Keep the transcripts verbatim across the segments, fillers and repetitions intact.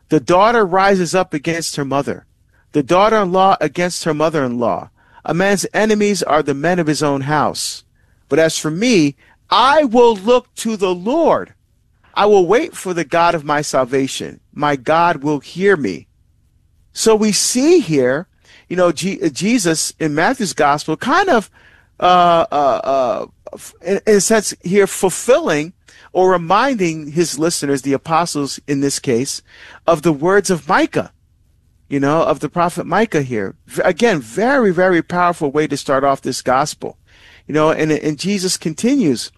The daughter rises up against her mother, the daughter-in-law against her mother-in-law. A man's enemies are the men of his own house. But as for me, I will look to the Lord. I will wait for the God of my salvation. My God will hear me. So we see here, you know, G Jesus in Matthew's gospel kind of, uh, uh, uh, in, in a sense here, fulfilling or reminding his listeners, the apostles in this case, of the words of Micah. You know, of the prophet Micah here. Again, very, very powerful way to start off this gospel. You know, and, and Jesus continues,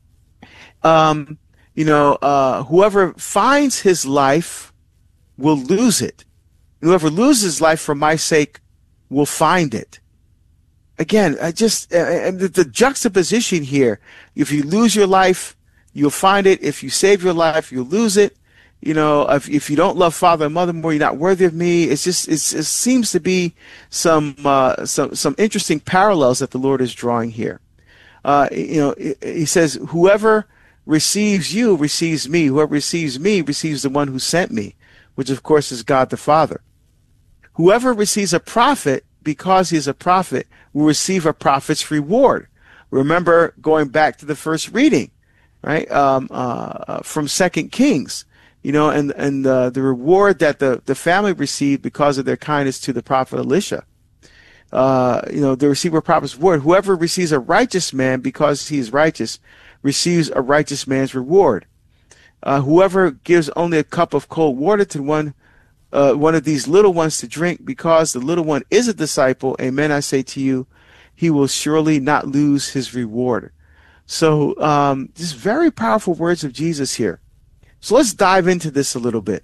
um, you know, uh, whoever finds his life will lose it. And whoever loses life for my sake will find it. Again, I just, and the, the juxtaposition here, if you lose your life, you'll find it. If you save your life, you'll lose it. You know, if, if you don't love father and mother more, you're not worthy of me. It's just, it's, it seems to be some, uh, some, some interesting parallels that the Lord is drawing here. Uh, you know, he says, whoever receives you receives me. Whoever receives me receives the one who sent me, which of course is God the Father. Whoever receives a prophet because he is a prophet will receive a prophet's reward. Remember going back to the first reading, right? Um, uh, from Second Kings. You know, and, and uh, the reward that the, the family received because of their kindness to the prophet Elisha. Uh, you know, they receive a prophet's reward. Whoever receives a righteous man because he is righteous receives a righteous man's reward. Uh, whoever gives only a cup of cold water to one, uh, one of these little ones to drink because the little one is a disciple, amen, I say to you, he will surely not lose his reward. So, um, just very powerful words of Jesus here. So let's dive into this a little bit.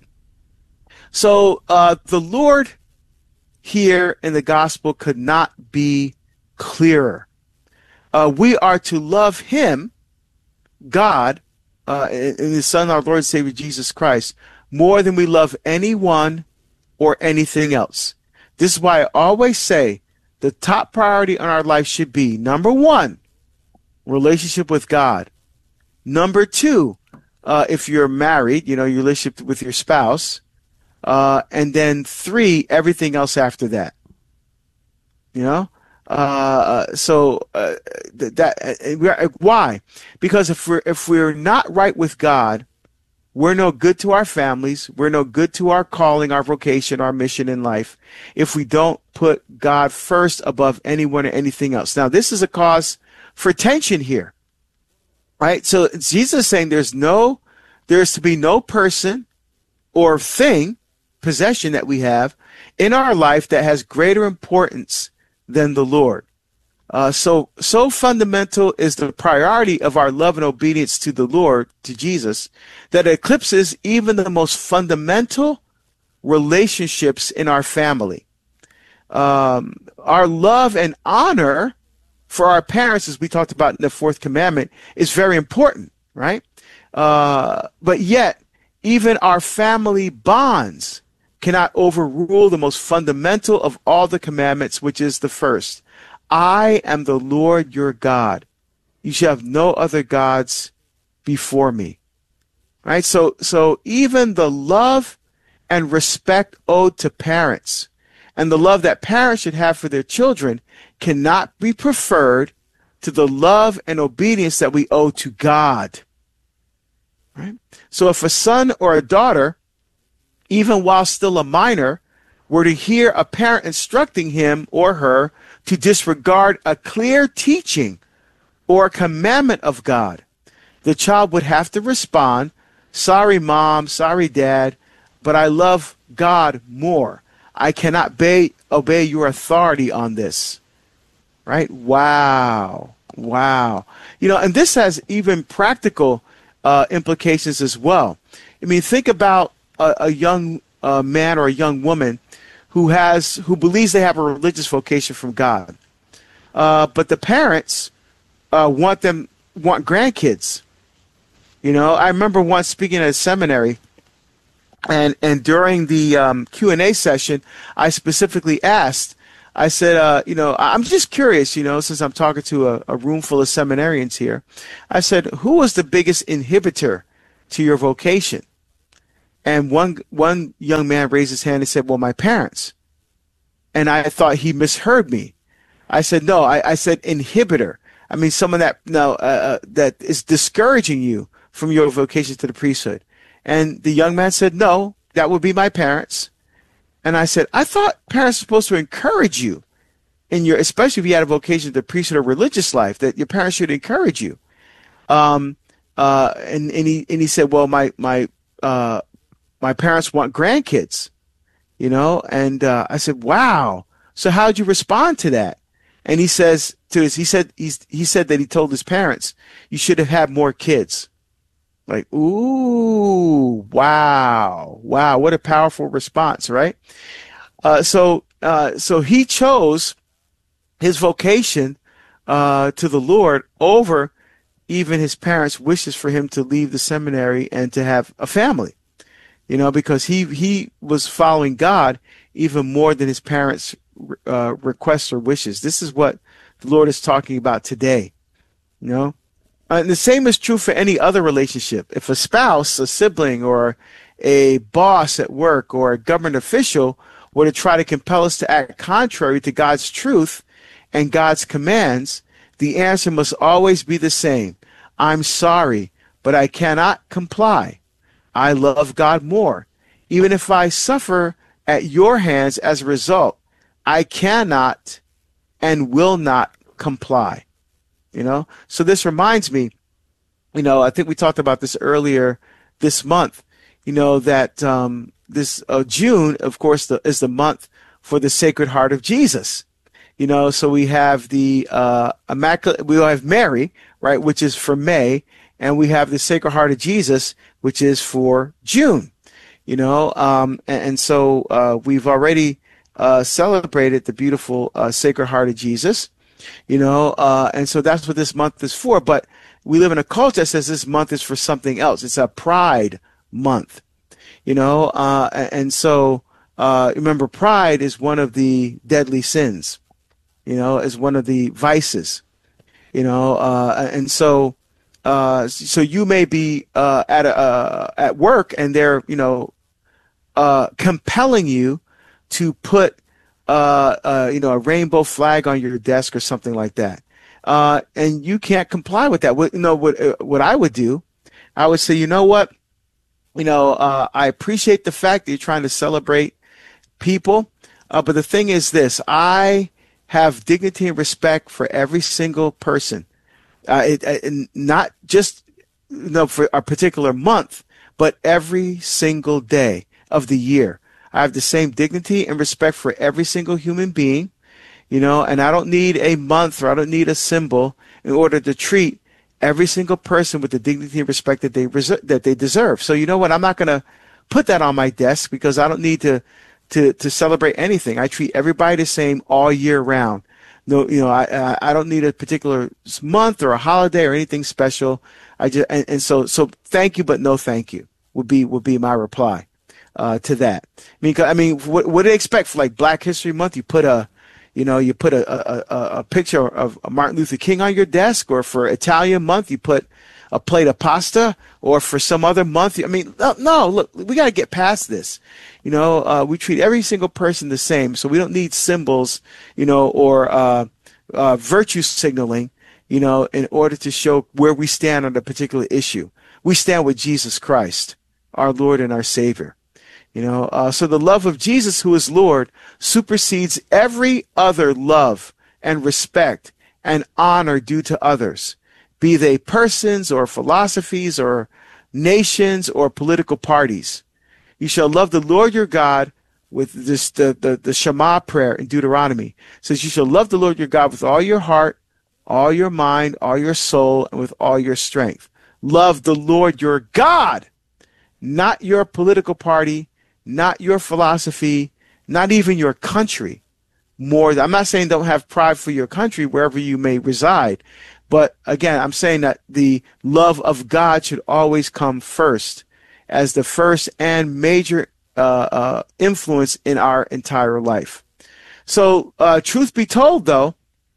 So uh, the Lord here in the gospel could not be clearer. Uh, we are to love him, God, uh, and his Son, our Lord and Savior, Jesus Christ, more than we love anyone or anything else. This is why I always say the top priority on our life should be, number one, relationship with God. Number two, Uh, if you're married, you know, your relationship with your spouse. Uh, and then three, everything else after that. You know? Uh, so, uh, that, uh, why? Because if we're, if we're not right with God, we're no good to our families. We're no good to our calling, our vocation, our mission in life. If we don't put God first above anyone or anything else. Now, this is a cause for tension here. Right? So Jesus is saying there's no, there's to be no person or thing, possession that we have in our life that has greater importance than the Lord. Uh, so, so fundamental is the priority of our love and obedience to the Lord, to Jesus, that it eclipses even the most fundamental relationships in our family. Um, our love and honor for our parents, as we talked about in the fourth commandment, is very important, right? Uh, but yet, even our family bonds cannot overrule the most fundamental of all the commandments, which is the first. I am the Lord your God. You shall have no other gods before me. Right? So, so even the love and respect owed to parents and the love that parents should have for their children cannot be preferred to the love and obedience that we owe to God. Right? So if a son or a daughter, even while still a minor, were to hear a parent instructing him or her to disregard a clear teaching or a commandment of God, the child would have to respond, sorry, mom, sorry, dad, but I love God more. I cannot obey, obey your authority on this. Right? Wow. Wow. You know, and this has even practical uh, implications as well. I mean, think about a, a young uh, man or a young woman who has, who believes they have a religious vocation from God. Uh, but the parents uh, want them, want grandkids. You know, I remember once speaking at a seminary, and, and during the um, Q and A session, I specifically asked, I said, uh, you know, I'm just curious, you know, since I'm talking to a, a room full of seminarians here. I said, who was the biggest inhibitor to your vocation? And one one young man raised his hand and said, well, my parents. And I thought he misheard me. I said, no, I, I said inhibitor. I mean, someone that no uh, uh, that is discouraging you from your vocation to the priesthood. And the young man said, no, that would be my parents. And I said, I thought parents are supposed to encourage you in your, especially if you had a vocation to the priesthood or religious life, that your parents should encourage you. Um, uh, and, and he and he said, well, my my uh, my parents want grandkids, you know. And uh, I said, wow. So how'd you respond to that? And he says to his, he said he's he said that he told his parents, you should have had more kids. Like, ooh, wow, wow, what a powerful response, right? Uh, so, uh, so he chose his vocation uh, to the Lord over even his parents' wishes for him to leave the seminary and to have a family, you know, because he he was following God even more than his parents' uh, requests or wishes. This is what the Lord is talking about today, you know. Uh, and the same is true for any other relationship. If a spouse, a sibling, or a boss at work or a government official were to try to compel us to act contrary to God's truth and God's commands, the answer must always be the same. I'm sorry, but I cannot comply. I love God more. Even if I suffer at your hands as a result, I cannot and will not comply. You know, so this reminds me, you know, I think we talked about this earlier this month, you know, that um, this uh, June, of course, the, is the month for the Sacred Heart of Jesus. You know, so we have the uh, Immaculate, we have Mary, right, which is for May, and we have the Sacred Heart of Jesus, which is for June. You know, um, and, and so uh, we've already uh, celebrated the beautiful uh, Sacred Heart of Jesus. You know, uh, and so that's what this month is for. But we live in a culture that says this month is for something else. It's a pride month, you know, uh, and so uh, remember, pride is one of the deadly sins, you know, is one of the vices, you know, uh, and so uh, so you may be uh, at a, uh, at work and they're, you know, uh, compelling you to put Uh, uh, you know, a rainbow flag on your desk or something like that, uh, and you can't comply with that. What, you know, what uh, what I would do, I would say, you know what, you know, uh, I appreciate the fact that you're trying to celebrate people, uh, but the thing is this: I have dignity and respect for every single person, uh, it, it, not just you know for a particular month, but every single day of the year. I have the same dignity and respect for every single human being, you know, and I don't need a month or I don't need a symbol in order to treat every single person with the dignity and respect that they res- that they deserve. So you know what? I'm not going to put that on my desk because I don't need to, to, to celebrate anything. I treat everybody the same all year round. No, you know, I, I don't need a particular month or a holiday or anything special. I just, and, and so, so thank you, but no thank you would be, would be my reply. Uh, to that. I mean, I mean, what, what do they expect for like Black History Month? You put a, you know, you put a, a, a, a picture of Martin Luther King on your desk, or for Italian Month, you put a plate of pasta, or for some other month. I mean, no, no look, we got to get past this. You know, uh, we treat every single person the same, so we don't need symbols, you know, or uh, uh, virtue signaling, you know, in order to show where we stand on a particular issue. We stand with Jesus Christ, our Lord and our Savior. You know, uh, so the love of Jesus, who is Lord, supersedes every other love and respect and honor due to others, be they persons or philosophies or nations or political parties. You shall love the Lord your God with this, the, the, the Shema prayer in Deuteronomy. It says you shall love the Lord your God with all your heart, all your mind, all your soul, and with all your strength. Love the Lord your God, not your political party, not your philosophy, not even your country. More, I'm not saying don't have pride for your country wherever you may reside, but again, I'm saying that the love of God should always come first, as the first and major uh, uh, influence in our entire life. So, uh, truth be told, though,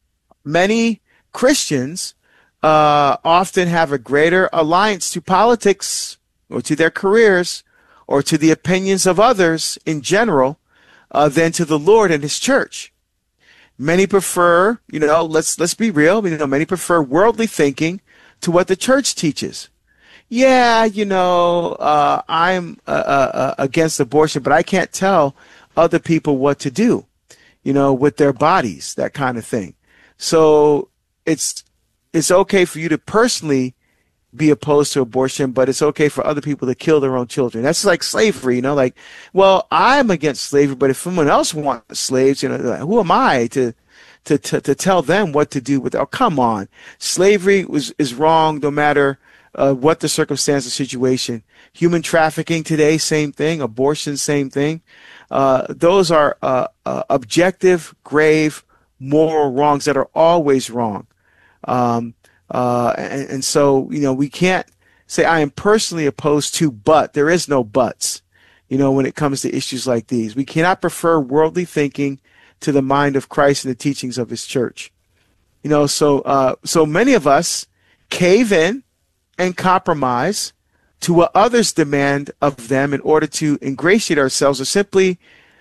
many Christians uh, often have a greater alliance to politics or to their careers or to the opinions of others in general uh, than to the Lord and his church. Many prefer, you know, let's let's be real, you know, many prefer worldly thinking to what the church teaches. Yeah, you know, uh, I'm uh, uh, against abortion, but I can't tell other people what to do, you know, with their bodies, that kind of thing. So it's it's okay for you to personally be opposed to abortion, but it's okay for other people to kill their own children. That's like slavery, you know, like, well, I'm against slavery, but if someone else wants slaves, you know, like, who am I to, to, to, to tell them what to do with it? Oh, come on. Slavery was, is wrong no matter uh, what the circumstance or situation. Human trafficking today, same thing. Abortion, same thing. Uh, those are uh, uh, objective, grave, moral wrongs that are always wrong. Um, Uh, and, and so, you know, we can't say I am personally opposed to, but there is no buts, you know, when it comes to issues like these. We cannot prefer worldly thinking to the mind of Christ and the teachings of his church. You know, so, uh, so many of us cave in and compromise to what others demand of them in order to ingratiate ourselves or simply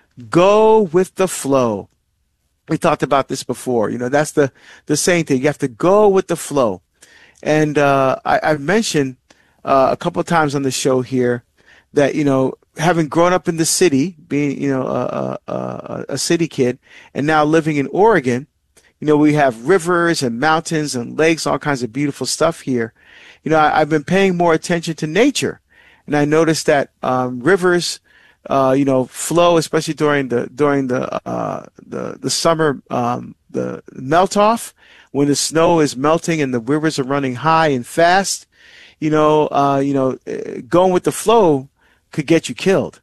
go with the flow. We talked about this before. You know, that's the, the same thing. You have to go with the flow. And uh, I, I've mentioned uh, a couple of times on the show here that, you know, having grown up in the city, being, you know, a, a, a city kid, and now living in Oregon, you know, we have rivers and mountains and lakes, all kinds of beautiful stuff here. You know, I, I've been paying more attention to nature. And I noticed that um, rivers, Uh, you know, flow, especially during the during the uh, the the summer, um, the melt off, when the snow is melting and the rivers are running high and fast. You know, uh, you know, going with the flow could get you killed.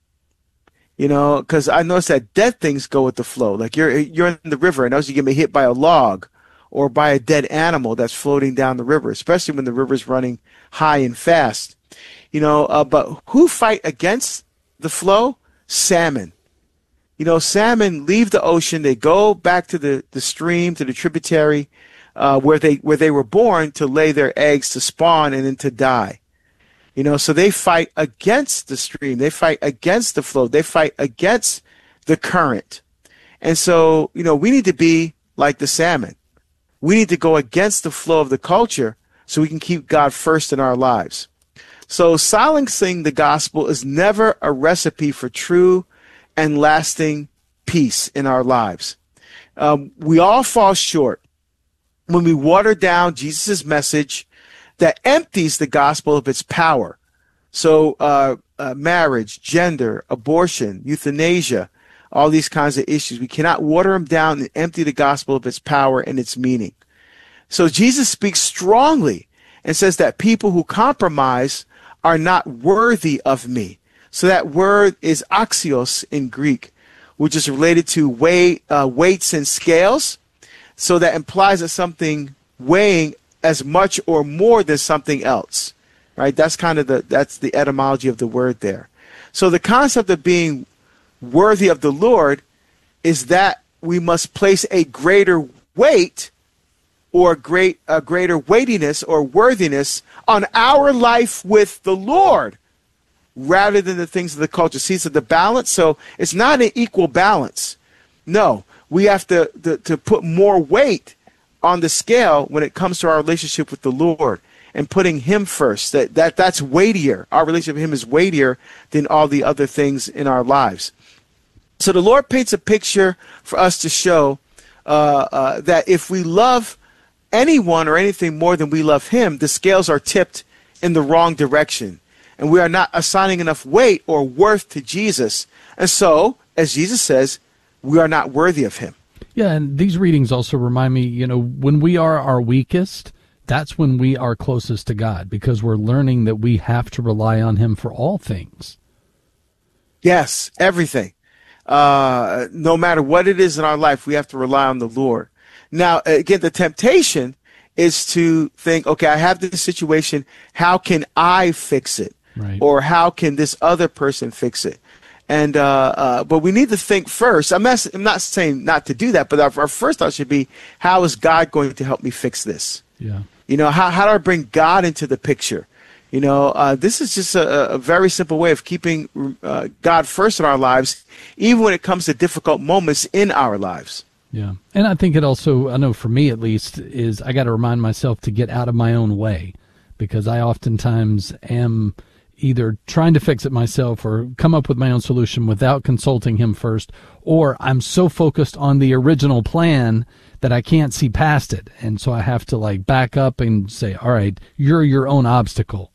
You know, because I noticed that dead things go with the flow. Like you're you're in the river, and as you get hit by a log or by a dead animal that's floating down the river, especially when the river's running high and fast. You know, uh, but who fight against the flow? Salmon. You know, salmon leave the ocean. They go back to the, the stream, to the tributary, uh, where they where they were born to lay their eggs, to spawn, and then to die. You know, so they fight against the stream. They fight against the flow. They fight against the current. And so, you know, we need to be like the salmon. We need to go against the flow of the culture so we can keep God first in our lives. So silencing the gospel is never a recipe for true and lasting peace in our lives. Um, we all fall short when we water down Jesus' message that empties the gospel of its power. So uh, uh, marriage, gender, abortion, euthanasia, all these kinds of issues. We cannot water them down and empty the gospel of its power and its meaning. So Jesus speaks strongly and says that people who compromise are not worthy of me. So that word is axios in Greek, which is related to weigh, uh, weights and scales. So that implies that something weighing as much or more than something else, right? That's kind of the, that's the etymology of the word there. So the concept of being worthy of the Lord is that we must place a greater weight or great, a greater weightiness or worthiness on our life with the Lord rather than the things of the culture. See, so the balance, so it's not an equal balance. No, we have to, to, to put more weight on the scale when it comes to our relationship with the Lord and putting him first. That, that that's weightier. Our relationship with him is weightier than all the other things in our lives. So the Lord paints a picture for us to show uh, uh, that if we love anyone or anything more than we love him, the scales are tipped in the wrong direction. And we are not assigning enough weight or worth to Jesus. And so, as Jesus says, we are not worthy of him. Yeah, and these readings also remind me, you know, when we are our weakest, that's when we are closest to God, because we're learning that we have to rely on him for all things. Yes, everything. Uh, no matter what it is in our life, we have to rely on the Lord. Now, again, the temptation is to think, okay, I have this situation. How can I fix it? Right. Or how can this other person fix it? And uh, uh, but we need to think first. I'm not, I'm not saying not to do that, but our, our first thought should be, how is God going to help me fix this? Yeah. You know, how how do I bring God into the picture? You know, uh, this is just a, a very simple way of keeping uh, God first in our lives, even when it comes to difficult moments in our lives. Yeah. And I think it also, I know for me at least, is I got to remind myself to get out of my own way, because I oftentimes am either trying to fix it myself or come up with my own solution without consulting him first, or I'm so focused on the original plan that I can't see past it. And so I have to like back up and say, all right, you're your own obstacle.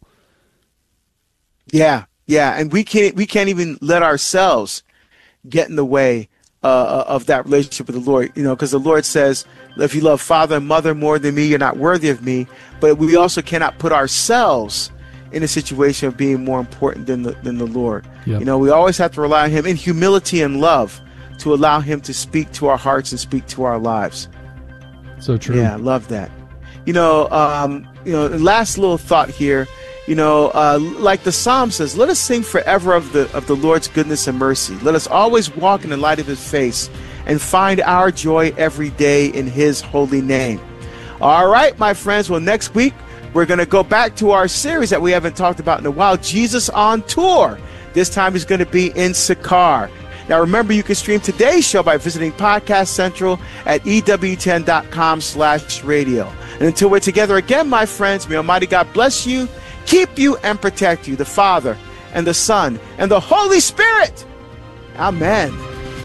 Yeah, yeah. And we can't, we can't even let ourselves get in the way uh, of that relationship with the Lord, you know, because the Lord says, if you love father and mother more than me, you're not worthy of me. But we also cannot put ourselves in a situation of being more important than the, than the Lord. Yep. You know, we always have to rely on him in humility and love to allow him to speak to our hearts and speak to our lives. So true. Yeah, I love that. You know, um, you know, last little thought here, you know, uh, like the Psalm says, let us sing forever of the of the Lord's goodness and mercy. Let us always walk in the light of his face and find our joy every day in his holy name. All right, my friends. Well, next week, we're going to go back to our series that we haven't talked about in a while, Jesus on Tour. This time is going to be in Sychar. Now, remember, you can stream today's show by visiting Podcast Central at E W ten dot com slash radio. And until we're together again, my friends, may Almighty God bless you, keep you, and protect you, the Father and the Son and the Holy Spirit. Amen.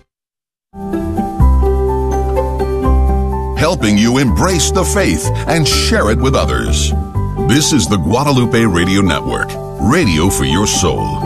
Helping you embrace the faith and share it with others. This is the Guadalupe Radio Network, radio for your soul.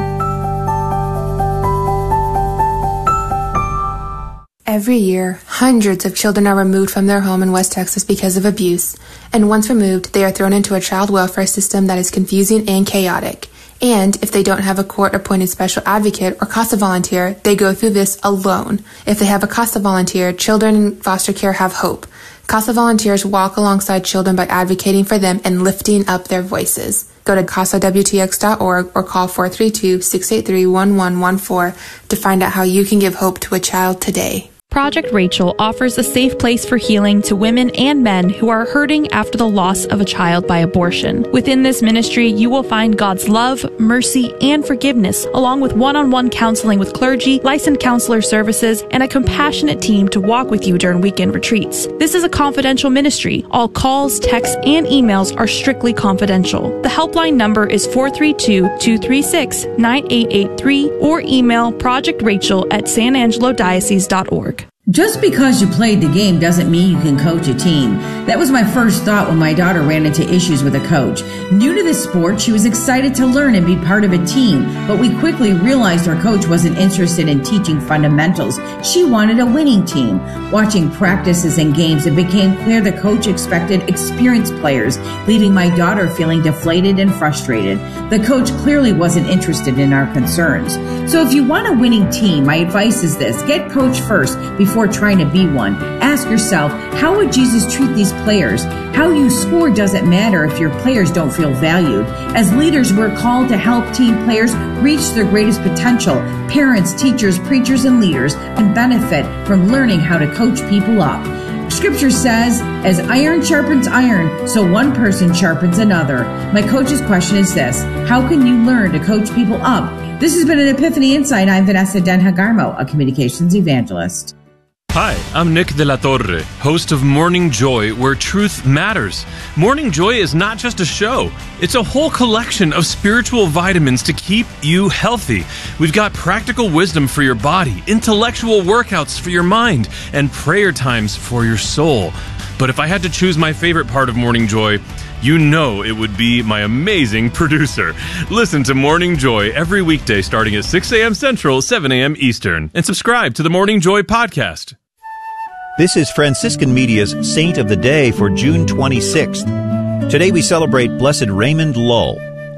Every year, hundreds of children are removed from their home in West Texas because of abuse, and once removed, they are thrown into a child welfare system that is confusing and chaotic. And if they don't have a court-appointed special advocate or CASA volunteer, they go through this alone. If they have a CASA volunteer, children in foster care have hope. CASA volunteers walk alongside children by advocating for them and lifting up their voices. Go to casa w t x dot org or call four three two, six eight three, one one one four to find out how you can give hope to a child today. Project Rachel offers a safe place for healing to women and men who are hurting after the loss of a child by abortion. Within this ministry, you will find God's love, mercy, and forgiveness, along with one-on-one counseling with clergy, licensed counselor services, and a compassionate team to walk with you during weekend retreats. This is a confidential ministry. All calls, texts, and emails are strictly confidential. The helpline number is four three two, two three six, nine eight eight three or email project rachel at san angelo diocese dot org. Just because you played the game doesn't mean you can coach a team. That was my first thought when my daughter ran into issues with a coach. New to the sport, she was excited to learn and be part of a team, but we quickly realized our coach wasn't interested in teaching fundamentals. She wanted a winning team. Watching practices and games, it became clear the coach expected experienced players, leaving my daughter feeling deflated and frustrated. The coach clearly wasn't interested in our concerns. So if you want a winning team, my advice is this: get coached first before trying to be one. Ask yourself, how would Jesus treat these players? How you score doesn't matter if your players don't feel valued. As leaders, we're called to help team players reach their greatest potential. Parents, teachers, preachers, and leaders can benefit from learning how to coach people up. Scripture says, as iron sharpens iron, so one person sharpens another. My coach's question is this: how can you learn to coach people up? This has been an Epiphany Insight. I'm Vanessa Denhagarmo, a communications evangelist. Hi, I'm Nick De La Torre, host of Morning Joy, where truth matters. Morning Joy is not just a show. It's a whole collection of spiritual vitamins to keep you healthy. We've got practical wisdom for your body, intellectual workouts for your mind, and prayer times for your soul. But if I had to choose my favorite part of Morning Joy, you know it would be my amazing producer. Listen to Morning Joy every weekday starting at six a.m. Central, seven a.m. Eastern, and subscribe to the Morning Joy podcast. This is Franciscan Media's Saint of the Day for June twenty-sixth. Today we celebrate Blessed Raymond Lull.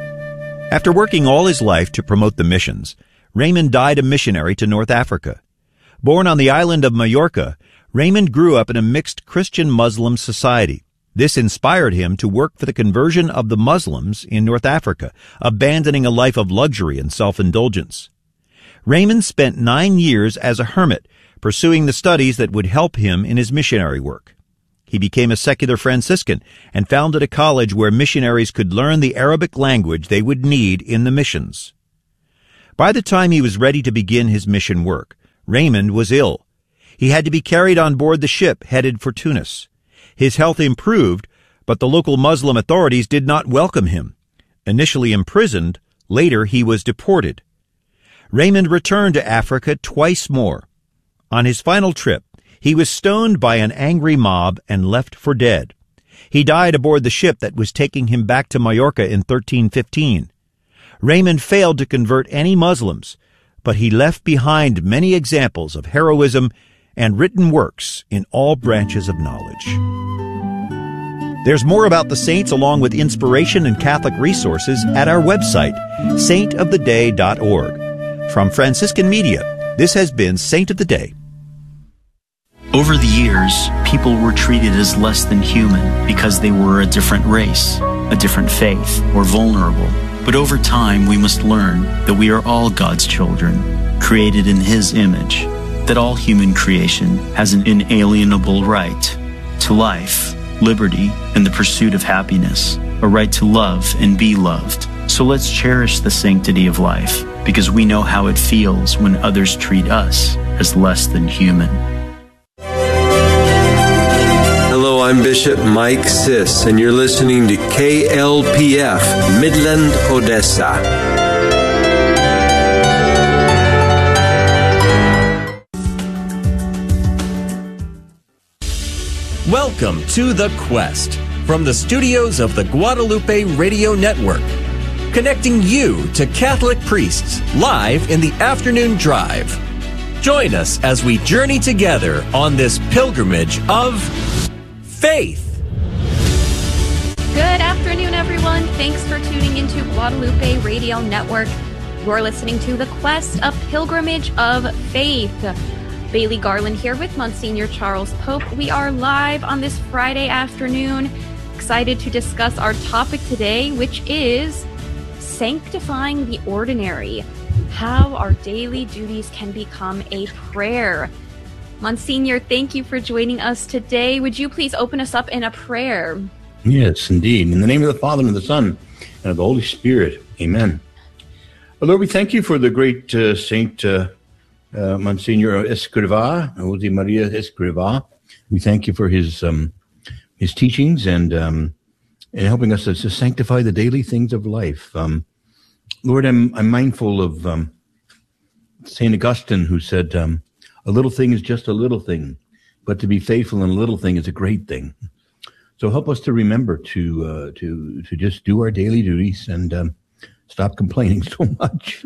After working all his life to promote the missions, Raymond died a missionary to North Africa. Born on the island of Majorca, Raymond grew up in a mixed Christian-Muslim society. This inspired him to work for the conversion of the Muslims in North Africa, abandoning a life of luxury and self-indulgence. Raymond spent nine years as a hermit, pursuing the studies that would help him in his missionary work. he became a secular Franciscan and founded a college where missionaries could learn the Arabic language they would need in the missions. By the time he was ready to begin his mission work, Raymond was ill. He had to be carried on board the ship headed for Tunis. His health improved, but the local Muslim authorities did not welcome him. Initially imprisoned, later he was deported. Raymond returned to Africa twice more. On his final trip, he was stoned by an angry mob and left for dead. He died aboard the ship that was taking him back to Majorca in thirteen fifteen. Raymond failed to convert any Muslims, but he left behind many examples of heroism and written works in all branches of knowledge. There's more about the saints along with inspiration and Catholic resources at our website, saint of the day dot org. From Franciscan Media, this has been Saint of the Day. Over the years, people were treated as less than human because they were a different race, a different faith, or vulnerable. But over time, we must learn that we are all God's children, created in His image, that all human creation has an inalienable right to life, liberty, and the pursuit of happiness, a right to love and be loved. So let's cherish the sanctity of life, because we know how it feels when others treat us as less than human. Hello, I'm Bishop Mike Siss, and you're listening to K L P F, Midland, Odessa. Welcome to The Quest, from the studios of the Guadalupe Radio Network, connecting you to Catholic priests live in the afternoon drive. Join us as we journey together on this pilgrimage of faith. Good afternoon, everyone. Thanks for tuning into Guadalupe Radio Network. You're listening to The Quest, a pilgrimage of faith. Bailey Garland here with Monsignor Charles Pope. We are live on this Friday afternoon, excited to discuss our topic today, which is sanctifying the ordinary, how our daily duties can become a prayer. Monsignor, thank you for joining us today. Would you please open us up in a prayer? Yes, indeed. In the name of the Father, and of the Son, and of the Holy Spirit. Amen. Lord, we thank you for the great uh, Saint uh, uh, Monsignor Escrivá, Jose Maria Escrivá. We thank you for his um, his teachings and um, and helping us to, to sanctify the daily things of life. Um, Lord, I'm I'm mindful of um, Saint Augustine, who said, um, "A little thing is just a little thing, but to be faithful in a little thing is a great thing." So help us to remember to uh, to to just do our daily duties and um, stop complaining so much,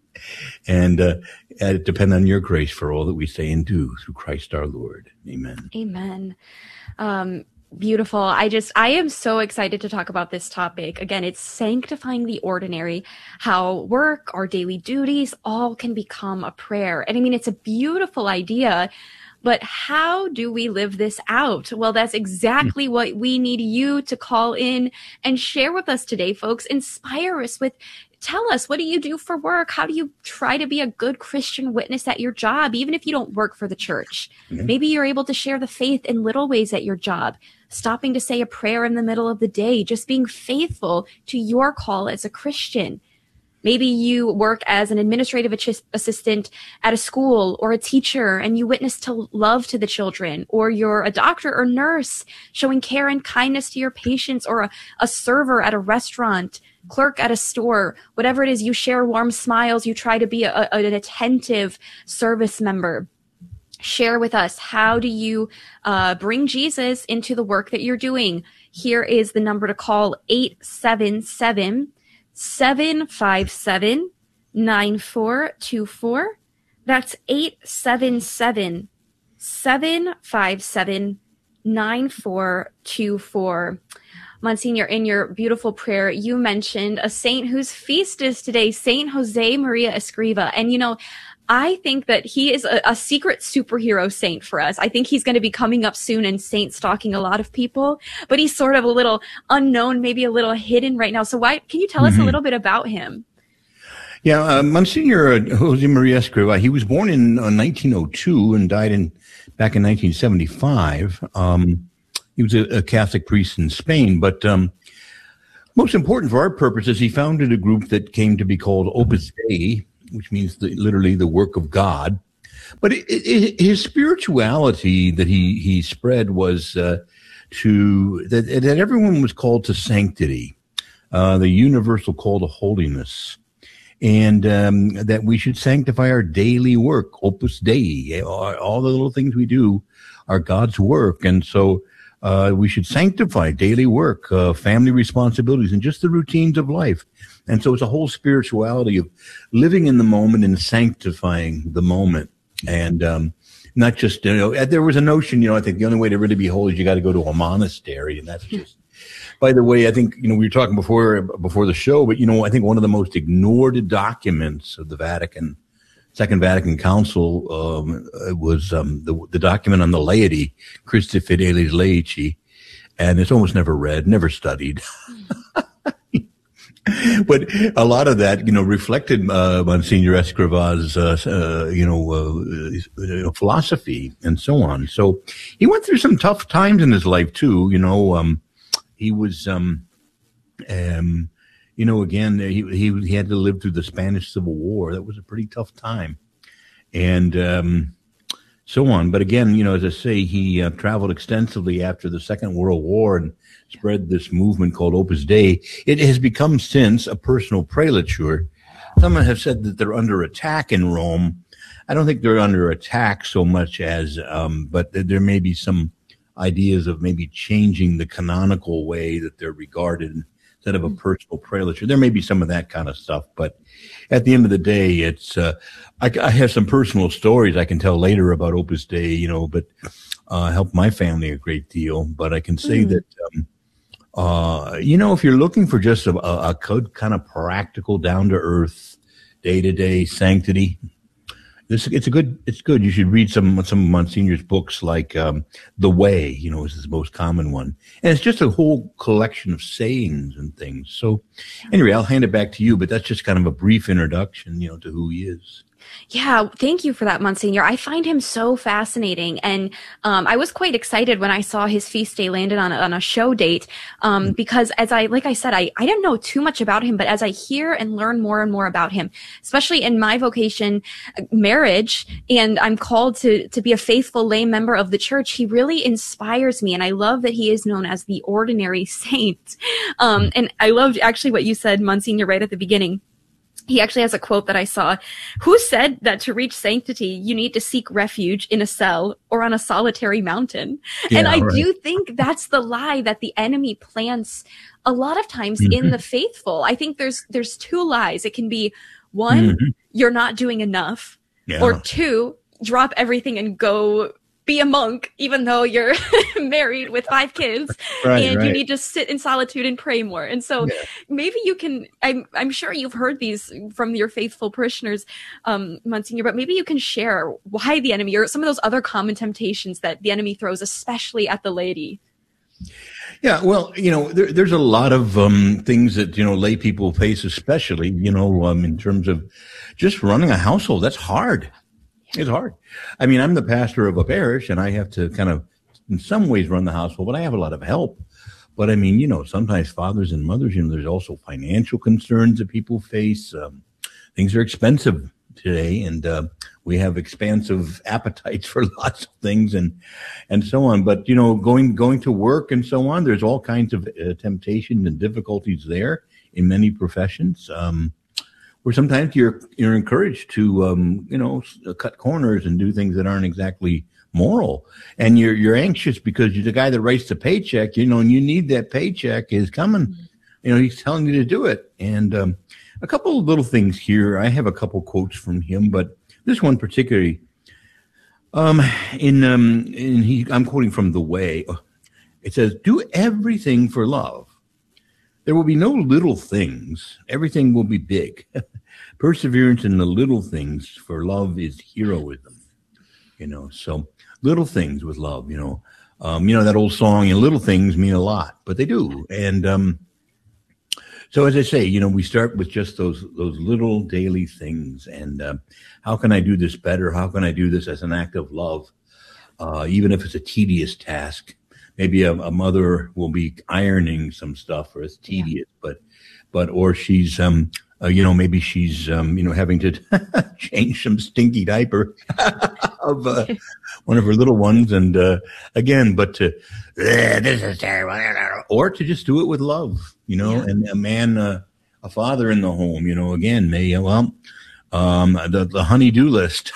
and uh, depend on your grace for all that we say and do through Christ our Lord. Amen. Amen. Um, Beautiful. I just, I am so excited to talk about this topic. Again, it's sanctifying the ordinary, how work, our daily duties, all can become a prayer. And I mean, it's a beautiful idea, but how do we live this out? Well, that's exactly what we need you to call in and share with us today, folks. Inspire us with, tell us, what do you do for work? How do you try to be a good Christian witness at your job, even if you don't work for the church? Mm-hmm. Maybe you're able to share the faith in little ways at your job, stopping to say a prayer in the middle of the day, just being faithful to your call as a Christian. Maybe you work as an administrative assistant at a school or a teacher, and you witness to love to the children, or you're a doctor or nurse showing care and kindness to your patients, or a, a server at a restaurant, clerk at a store, whatever it is, you share warm smiles. You try to be a, a, an attentive service member. Share with us, how do you uh, bring Jesus into the work that you're doing? Here is the number to call, eight seven seven, seven five seven, nine four two four. That's eight seven seven, seven five seven, nine four two four. Monsignor, in your beautiful prayer, you mentioned a saint whose feast is today, Saint Jose Maria Escrivá. And, you know, I think that he is a, a secret superhero saint for us. I think he's going to be coming up soon and saint stalking a lot of people, but he's sort of a little unknown, maybe a little hidden right now. So why, can you tell mm-hmm. us a little bit about him? Yeah, uh, Monsignor uh, Jose Maria Escrivá, he was born in uh, nineteen oh two and died in back in nineteen seventy-five. Um, he was a, a Catholic priest in Spain. But um, most important for our purposes, he founded a group that came to be called Opus Dei, which means the, literally the work of God. But it, it, his spirituality that he he spread was uh, to that, that everyone was called to sanctity, uh, the universal call to holiness, and um, that we should sanctify our daily work, Opus Dei. All, all the little things we do are God's work, and so uh, we should sanctify daily work, uh, family responsibilities, and just the routines of life. And so it's a whole spirituality of living in the moment and sanctifying the moment. And um, not just, you know, there was a notion, you know, I think the only way to really be holy is you got to go to a monastery. And that's just, by the way, I think, you know, we were talking before before the show, but, you know, I think one of the most ignored documents of the Vatican, Second Vatican Council um, was um, the, the document on the laity, Christi Fideles Laici. And it's almost never read, never studied. But a lot of that, you know, reflected uh, Monsignor Escriva's, uh, uh, you know, uh, philosophy and so on. So he went through some tough times in his life too. You know, um, he was, um, um, you know, again, he, he he had to live through the Spanish Civil War. That was a pretty tough time, and um, so on. But again, you know, as I say, he uh, traveled extensively after the Second World War and spread this movement called Opus Dei. It has become since a personal prelature. Some have said that they're under attack in Rome. I don't think they're under attack so much as, um, but there may be some ideas of maybe changing the canonical way that they're regarded instead of a personal prelature. There may be some of that kind of stuff, but at the end of the day, it's, uh, I, I have some personal stories I can tell later about Opus Dei, you know, but, uh, helped my family a great deal. But I can say mm. that, um, Uh, you know, if you're looking for just a, a, a kind of practical, down to earth, day to day sanctity, this it's a good. It's good. You should read some some of Monsignor's books, like um, The Way. You know, is his most common one, and it's just a whole collection of sayings and things. So, anyway, I'll hand it back to you. But that's just kind of a brief introduction, you know, to who he is. Yeah, thank you for that, Monsignor. I find him so fascinating. And um, I was quite excited when I saw his feast day landed on a, on a show date um, mm-hmm. because as I, like I said, I, I didn't know too much about him, but as I hear and learn more and more about him, especially in my vocation, marriage, and I'm called to, to be a faithful lay member of the church, he really inspires me. And I love that he is known as the ordinary saint. Um, and I loved actually what you said, Monsignor, right at the beginning. He actually has a quote that I saw. Who said that to reach sanctity, you need to seek refuge in a cell or on a solitary mountain? Yeah, and I right. do think that's the lie that the enemy plants a lot of times mm-hmm. in the faithful. I think there's, there's two lies. It can be one, mm-hmm. you're not doing enough, yeah. or two, drop everything and go be a monk, even though you're married with five kids right, and right. you need to sit in solitude and pray more. And so yeah. maybe you can, I'm, I'm sure you've heard these from your faithful parishioners, um, Monsignor, but maybe you can share why the enemy or some of those other common temptations that the enemy throws, especially at the laity. Yeah, well, you know, there, there's a lot of um, things that, you know, lay people face, especially, you know, um, in terms of just running a household. That's hard. It's hard. I mean, I'm the pastor of a parish and I have to kind of, in some ways, run the household, but I have a lot of help. But I mean, you know, sometimes fathers and mothers, you know, there's also financial concerns that people face. Um, things are expensive today and uh, we have expansive appetites for lots of things and, and so on. But, you know, going, going to work and so on, there's all kinds of uh, temptations and difficulties there in many professions. Um, where sometimes you're you're encouraged to um, you know cut corners and do things that aren't exactly moral, and you're you're anxious because you're the guy that writes the paycheck, you know, and you need that paycheck is coming, you know, he's telling you to do it. And um, a couple of little things here. I have a couple quotes from him, but this one particularly, um, in um, in he, I'm quoting from The Way. It says, "Do everything for love. There will be no little things. Everything will be big. Perseverance in the little things for love is heroism." You know, so little things with love, you know, um, you know, that old song, you know, little things mean a lot, but they do. And, um, so as I say, you know, we start with just those, those little daily things. And, uh, how can I do this better? How can I do this as an act of love? Uh, even if it's a tedious task, maybe a, a mother will be ironing some stuff, or it's tedious, yeah. but, but, or she's, um, uh, you know, maybe she's, um, you know, having to change some stinky diaper of uh, one of her little ones. And, uh, again, but to, this is terrible, or to just do it with love, you know, yeah. and a man, uh, a father in the home, you know, again, may, well, um, the, the honey-do list,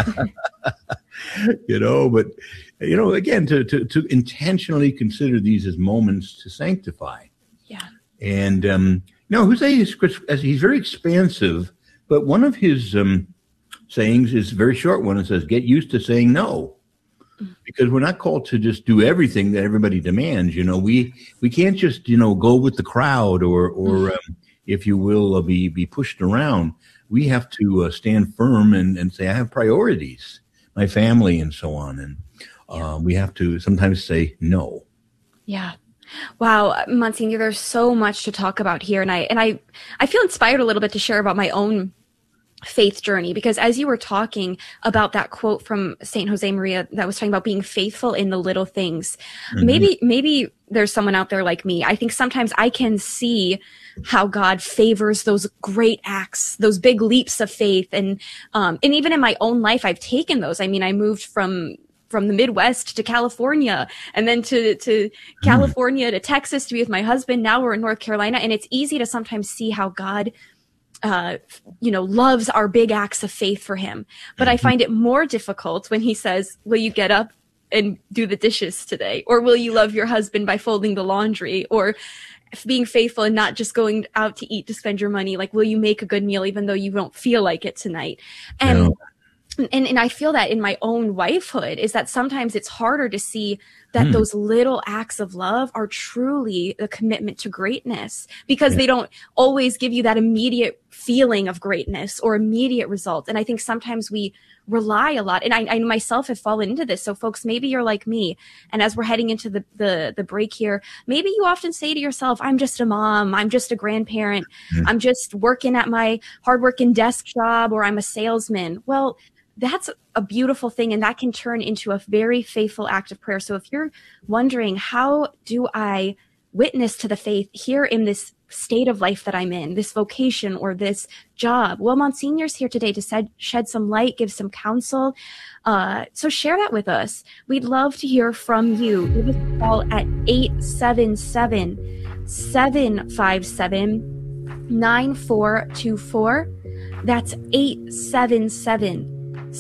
you know, but, you know, again, to, to, to intentionally consider these as moments to sanctify. Yeah. And, um, no, Hosea is, he's very expansive, but one of his, um, sayings is a very short one. It says, get used to saying no, because we're not called to just do everything that everybody demands. You know, we, we can't just, you know, go with the crowd or, or, um, if you will, uh, be, be pushed around. We have to uh, stand firm and, and say, I have priorities, my family and so on. And, uh, we have to sometimes say no. Yeah. Wow, Monsignor, there's so much to talk about here. And I, and I, I feel inspired a little bit to share about my own faith journey, because as you were talking about that quote from Saint Jose Maria that was talking about being faithful in the little things, mm-hmm. maybe, maybe there's someone out there like me. I think sometimes I can see how God favors those great acts, those big leaps of faith. And, um, and even in my own life, I've taken those. I mean, I moved from from the Midwest to California, and then to, to California mm. to Texas to be with my husband. Now we're in North Carolina, and it's easy to sometimes see how God, uh, you know, loves our big acts of faith for him. But mm-hmm. I find it more difficult when he says, will you get up and do the dishes today? Or will you love your husband by folding the laundry? Or being faithful and not just going out to eat to spend your money. Like, will you make a good meal even though you don't feel like it tonight? And no. And, and I feel that in my own wifehood is that sometimes it's harder to see that mm. those little acts of love are truly a commitment to greatness, because yeah. they don't always give you that immediate feeling of greatness or immediate result. And I think sometimes we rely a lot, and I, I myself have fallen into this. So folks, maybe you're like me. And as we're heading into the, the, the break here, maybe you often say to yourself, I'm just a mom. I'm just a grandparent. Mm. I'm just working at my hardworking desk job, or I'm a salesman. Well, that's a beautiful thing, and that can turn into a very faithful act of prayer. So if you're wondering, how do I witness to the faith here in this state of life that I'm in, this vocation or this job? Well, Monsignor's here today to shed, shed some light, give some counsel. Uh, so share that with us. We'd love to hear from you. Give us a call at eight seven seven, seven five seven, nine four two four. That's eight seven seven,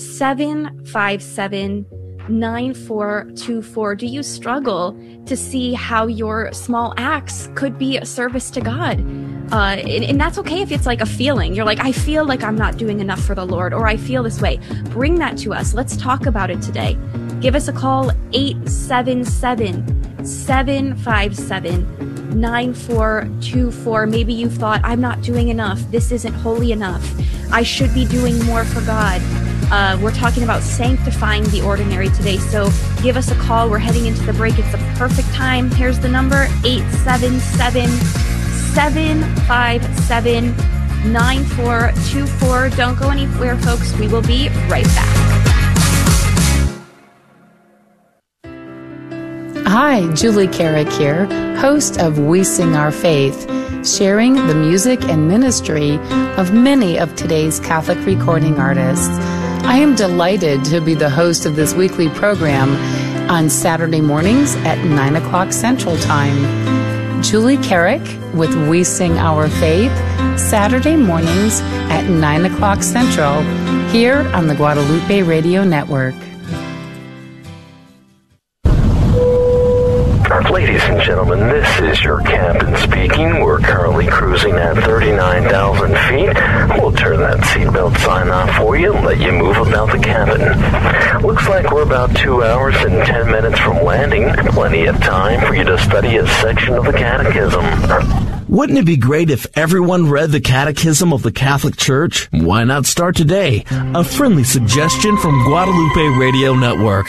seven five seven, nine four two four. Do you struggle to see how your small acts could be a service to God? Uh, and, and that's okay if it's like a feeling. You're like, I feel like I'm not doing enough for the Lord, or I feel this way. Bring that to us. Let's talk about it today. Give us a call, eight seven seven, seven five seven, nine four two four. Maybe you've thought, I'm not doing enough. This isn't holy enough. I should be doing more for God. Uh, we're talking about sanctifying the ordinary today. So give us a call. We're heading into the break. It's the perfect time. Here's the number, eight seven seven, seven five seven, nine four two four. Don't go anywhere, folks. We will be right back. Hi, Julie Carrick here, host of We Sing Our Faith, sharing the music and ministry of many of today's Catholic recording artists. I am delighted to be the host of this weekly program on Saturday mornings at nine o'clock Central Time. Julie Carrick with We Sing Our Faith, Saturday mornings at nine o'clock Central, here on the Guadalupe Radio Network. Ladies and gentlemen, this is your captain speaking. We're currently cruising at thirty-nine thousand feet. We'll turn that seatbelt sign off for you and let you move about the cabin. Looks like we're about two hours and ten minutes from landing. Plenty of time for you to study a section of the Catechism. Wouldn't it be great if everyone read the Catechism of the Catholic Church? Why not start today? A friendly suggestion from Guadalupe Radio Network.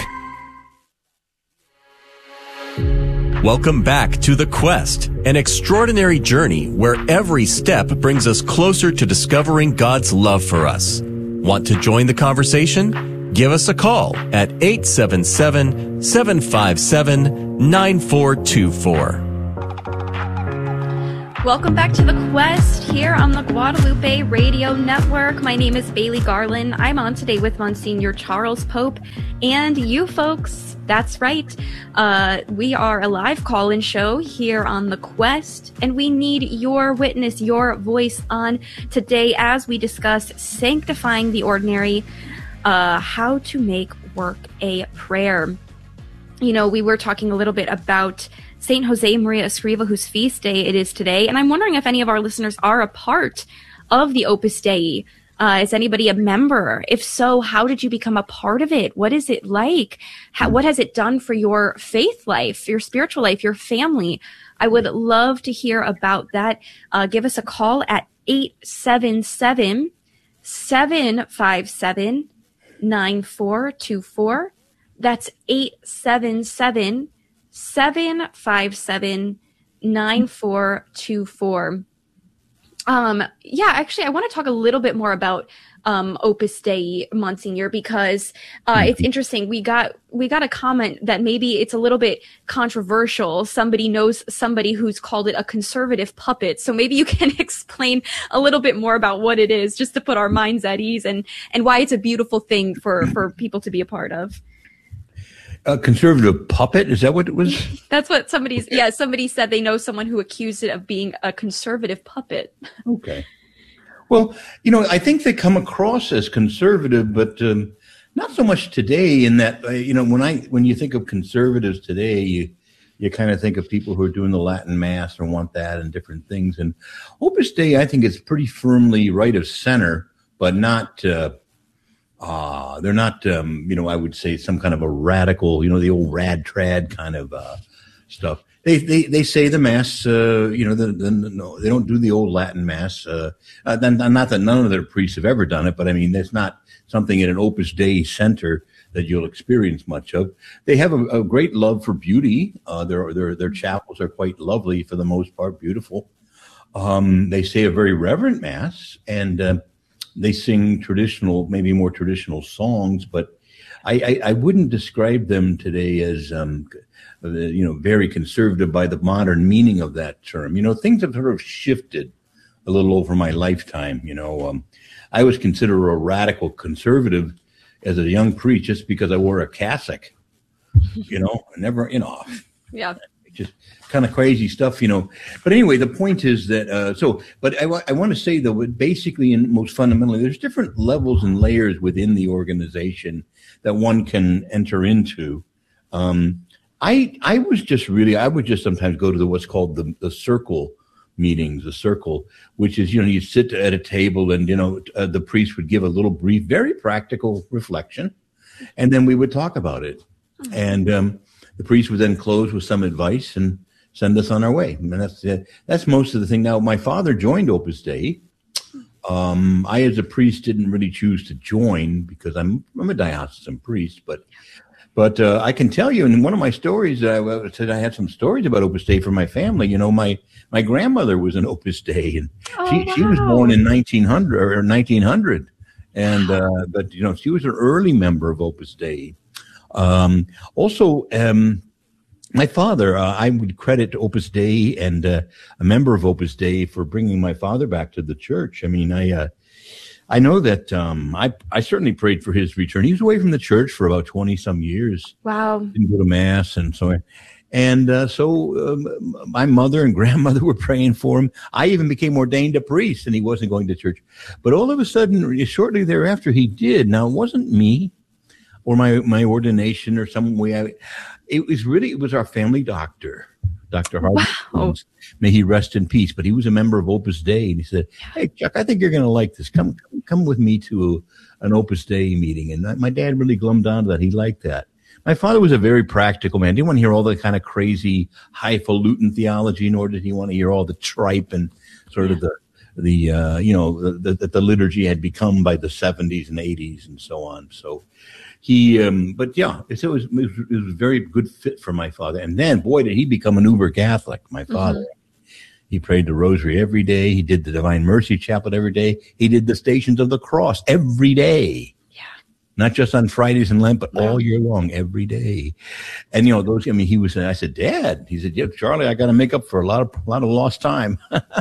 Welcome back to The Quest, an extraordinary journey where every step brings us closer to discovering God's love for us. Want to join the conversation? Give us a call at eight seven seven, seven five seven, nine four two four. Welcome back to The Quest here on the Guadalupe Radio Network. My name is Bailey Garland. I'm on today with Monsignor Charles Pope and you folks. That's right. Uh, we are a live call-in show here on The Quest, and we need your witness, your voice on today as we discuss sanctifying the ordinary, uh, how to make work a prayer. You know, we were talking a little bit about Saint Jose Maria Escriva, whose feast day it is today. And I'm wondering if any of our listeners are a part of the Opus Dei. Uh, is anybody a member? If so, how did you become a part of it? What is it like? How, what has it done for your faith life, your spiritual life, your family? I would love to hear about that. Uh, give us a call at eight seven seven, seven five seven, nine four two four. That's eight seven seven, seven five seven, nine four two four. Um, yeah, actually, I want to talk a little bit more about um, Opus Dei, Monsignor, because uh, mm-hmm. it's interesting. We got we got a comment that maybe it's a little bit controversial. Somebody knows somebody who's called it a conservative puppet. So maybe you can explain a little bit more about what it is, just to put our minds at ease, and and why it's a beautiful thing for for people to be a part of. A conservative puppet? Is that what it was? That's what somebody's, yeah, somebody said they know someone who accused it of being a conservative puppet. Okay. Well, you know, I think they come across as conservative, but um, not so much today in that, uh, you know, when I, when you think of conservatives today, you, you kind of think of people who are doing the Latin Mass or want that and different things. And Opus Dei, I think, is pretty firmly right of center, but not, uh, Uh, they're not, um, you know, I would say some kind of a radical, you know, the old rad trad kind of uh, stuff. They, they they say the Mass, uh, you know, the, the, no, they don't do the old Latin Mass. Uh, uh, not that none of their priests have ever done it, but I mean, there's not something in an Opus Dei center that you'll experience much of. They have a, a great love for beauty. Uh, their their their chapels are quite lovely for the most part, beautiful. Um, they say a very reverent Mass, and uh, they sing traditional, maybe more traditional songs, but I, I, I wouldn't describe them today as, um, you know, very conservative by the modern meaning of that term. You know, things have sort of shifted a little over my lifetime. You know, um, I was considered a radical conservative as a young priest just because I wore a cassock. You know, never, you know. Yeah. Just kind of crazy stuff, you know. But anyway, the point is that, uh, so, but I, w- I want to say, though, basically and most fundamentally, there's different levels and layers within the organization that one can enter into. Um, I I was just really, I would just sometimes go to the what's called the, the circle meetings, the circle, which is, you know, you sit at a table and, you know, uh, the priest would give a little brief, very practical reflection, and then we would talk about it. Mm-hmm. And, um, the priest would then close with some advice and send us on our way. And that's uh, that's most of the thing. Now, my father joined Opus Dei. Um, I, as a priest, didn't really choose to join because I'm I'm a diocesan priest. But but uh, I can tell you, in one of my stories, that I said I had some stories about Opus Dei for my family. You know, my my grandmother was an Opus Dei, and oh, she wow. she was born in nineteen hundred or nineteen hundred, and uh, but you know she was an early member of Opus Dei. Um, also, um, my father, uh, I would credit Opus Dei and, uh, a member of Opus Dei for bringing my father back to the church. I mean, I, uh, I know that, um, I, I certainly prayed for his return. He was away from the church for about twenty some years. Wow. Didn't go to Mass and so on. And, uh, so, um, my mother and grandmother were praying for him. I even became ordained a priest and he wasn't going to church. But all of a sudden, shortly thereafter, he did. Now, it wasn't me or my, my ordination or some way. I, it was really, it was our family doctor, Doctor Harvey. Wow. May he rest in peace. But he was a member of Opus Dei. And he said, hey, Chuck, I think you're going to like this. Come, come, come with me to a, an Opus Dei meeting. And my dad really glummed onto that. He liked that. My father was a very practical man. Didn't want to hear all the kind of crazy highfalutin theology, nor did he want to hear all the tripe and sort yeah. of the, the, uh, you know, that the, the liturgy had become by the seventies and eighties and so on. So, He, um, but yeah, it was, it was, it was a very good fit for my father. And then, boy, did he become an uber Catholic, my father. Mm-hmm. He prayed the rosary every day. He did the Divine Mercy Chaplet every day. He did the Stations of the Cross every day. Yeah. not just on Fridays and Lent, but all year long, every day. And, you know, those, I mean, he was, I said, Dad, he said, yeah, Charlie, I got to make up for a lot of, a lot of lost time.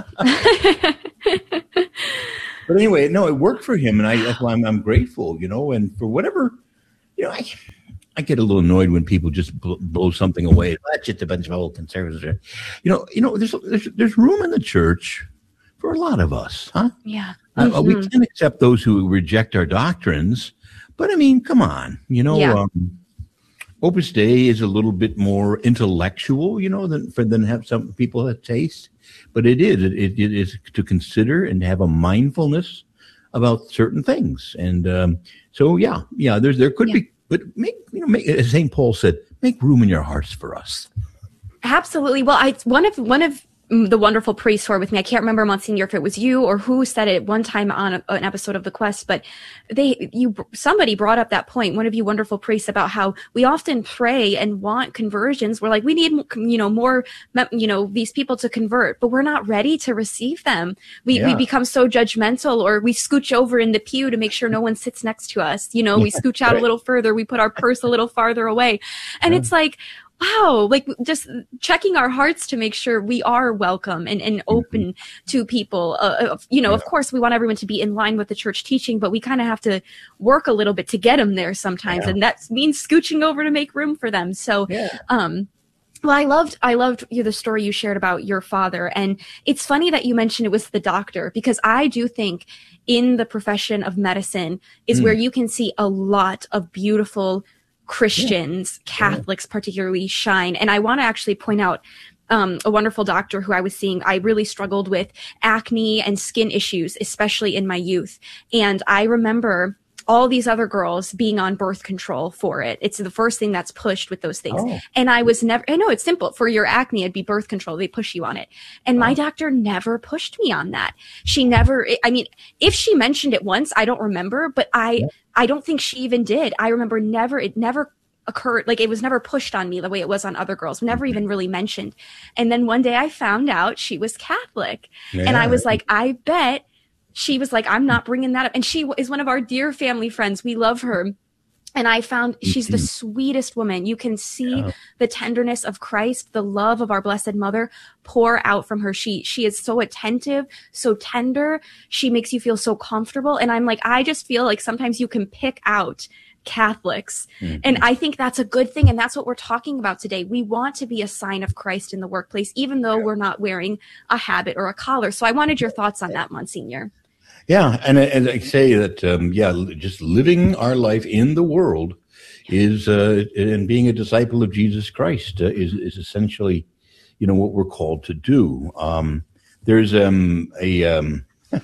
But anyway, no, it worked for him. And I, that's why I'm, I'm grateful, you know, and for whatever, you know, I, I get a little annoyed when people just blow, blow something away. That's just a bunch of old conservatives. You know, you know, there's, there's, there's room in the church for a lot of us, huh? Yeah. Uh, Mm-hmm. we can accept those who reject our doctrines, but I mean, come on, you know, Yeah. um, Opus Dei is a little bit more intellectual, you know, than for than have some people have taste, but it is it, it is to consider and have a mindfulness about certain things, and um, so yeah, yeah, there's there could Yeah. be, but make you know, make, as Saint Paul said, make room in your hearts for us. Absolutely. Well, I one of one of the wonderful priests who are with me, I can't remember, Monsignor, if it was you or who said it one time on a, an episode of The Quest, but they, you, somebody brought up that point, one of you wonderful priests, about how we often pray and want conversions. We're like, we need, you know, more, you know, these people to convert, but we're not ready to receive them. We, Yeah. we become so judgmental, or we scooch over in the pew to make sure no one sits next to us. You know, we Yeah, scooch out right. a little further. We put our purse a little farther away. And it's like, wow, like just checking our hearts to make sure we are welcome and, and open to people. Uh, you know, of course, we want everyone to be in line with the church teaching, but we kind of have to work a little bit to get them there sometimes. Yeah. And that means scooching over to make room for them. So, um, well, I loved, I loved you, the story you shared about your father. And it's funny that you mentioned it was the doctor, because I do think in the profession of medicine is Mm. where you can see a lot of beautiful Christians, Catholics particularly, shine. And I want to actually point out um, a wonderful doctor who I was seeing. I really struggled with acne and skin issues, especially in my youth. And I remember all these other girls being on birth control for it. It's the first thing that's pushed with those things. Oh. And I was never, I know it's simple. For your acne, it'd be birth control. They push you on it. And my doctor never pushed me on that. She never, I mean, if she mentioned it once, I don't remember, but I, I don't think she even did. I remember never, it never occurred. Like it was never pushed on me the way it was on other girls, never even really mentioned. And then one day I found out she was Catholic, and I was like, I bet she was like, I'm not bringing that up. And she is one of our dear family friends. We love her. And I found she's the sweetest woman. You can see Yeah. the tenderness of Christ, the love of our Blessed Mother pour out from her. She, she is so attentive, so tender. She makes you feel so comfortable. And I'm like, I just feel like sometimes you can pick out Catholics. Mhm. And I think that's a good thing. And that's what we're talking about today. We want to be a sign of Christ in the workplace, even though we're not wearing a habit or a collar. So I wanted your thoughts on that, Monsignor. Yeah, and and I say that, um, yeah, li- just living our life in the world is, uh, and being a disciple of Jesus Christ uh, is is essentially, you know, what we're called to do. Um, there's um, a um,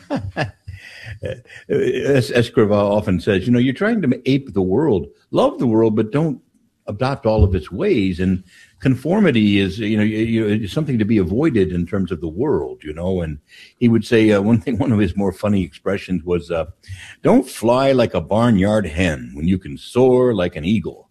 Es- Escrivá often says, you know, you're trying to ape the world, love the world, but don't adopt all of its ways. And conformity is, you know, you, you, it's something to be avoided in terms of the world, you know. And he would say uh, one thing, one of his more funny expressions was, uh, don't fly like a barnyard hen when you can soar like an eagle.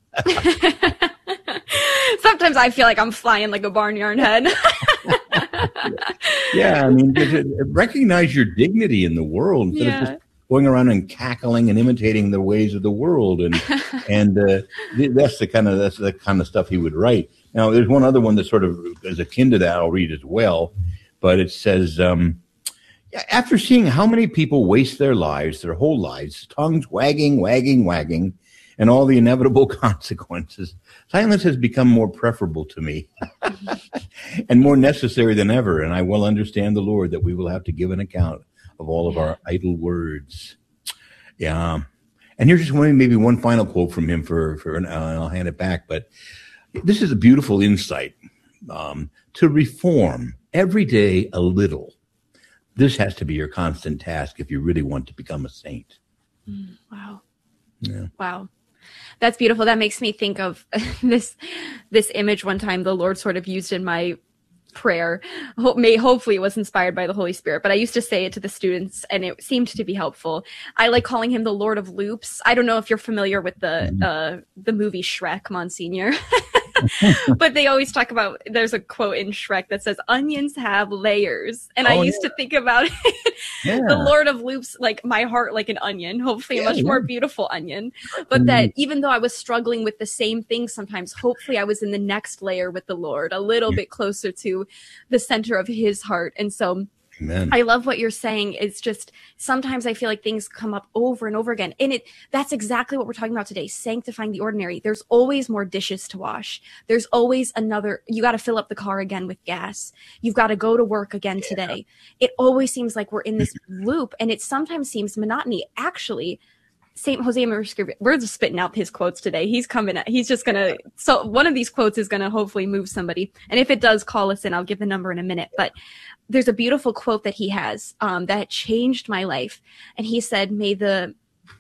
Sometimes I feel like I'm flying like a barnyard hen. Yeah, I mean, just, uh, recognize your dignity in the world instead Yeah. of just going around and cackling and imitating the ways of the world, and and uh, th- that's the kind of that's the kind of stuff he would write. Now, there's one other one that sort of is akin to that. I'll read as well, but it says, um, after seeing how many people waste their lives, their whole lives, tongues wagging, wagging, wagging, and all the inevitable consequences, silence has become more preferable to me and more necessary than ever. And I well understand the Lord that we will have to give an account of all of our idle words. Yeah. And here's just one, maybe one final quote from him for, for and I'll hand it back. But this is a beautiful insight. Um, to reform every day a little. This has to be your constant task if you really want to become a saint. Mm, wow. Yeah. Wow. That's beautiful. That makes me think of this, this image one time the Lord sort of used in my prayer. Hope, may, hopefully it was inspired by the Holy Spirit, but I used to say it to the students and it seemed to be helpful. I like calling him the Lord of Loops. I don't know if you're familiar with the, uh, the movie Shrek, Monsignor. But they always talk about, there's a quote in Shrek that says, onions have layers. And Oh, I used yeah. to think about it, Yeah. the Lord of Loops, like my heart like an onion, hopefully a Yeah, much more yeah. beautiful onion. But that even though I was struggling with the same thing sometimes, hopefully I was in the next layer with the Lord, a little bit closer to the center of his heart. And so Amen. I love what you're saying. It's just sometimes I feel like things come up over and over again. And it that's exactly what we're talking about today, sanctifying the ordinary. There's always more dishes to wash. There's always another, you got to fill up the car again with gas. You've got to go to work again yeah. today. It always seems like we're in this loop, and it sometimes seems monotony. Actually, Saint Jose Maria, we're just spitting out his quotes today. He's coming, he's just going to, so one of these quotes is going to hopefully move somebody. And if it does, call us in. I'll give the number in a minute. But there's a beautiful quote that he has um, that changed my life. And he said, may the